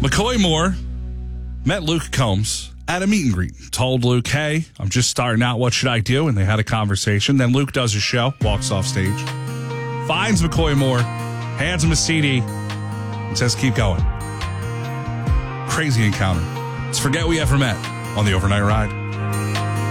McCoy Moore met Luke Combs at a meet and greet. Told Luke, hey, I'm just starting out. What should I do? And they had a conversation. Then Luke does his show, walks off stage, finds McCoy Moore, hands him a CD, and says, keep going. Crazy encounter. Let's forget we ever met on the Overnight Ride.